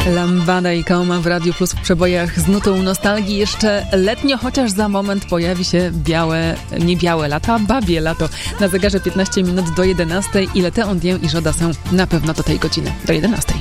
Lambada i Koma w Radiu Plus w przebojach z nutą nostalgii. Jeszcze letnio, chociaż za moment pojawi się nie białe lata, babie lato. Na zegarze 15 minut do 11 i Le Te On Dien i Joda są na pewno do tej godziny, do 11.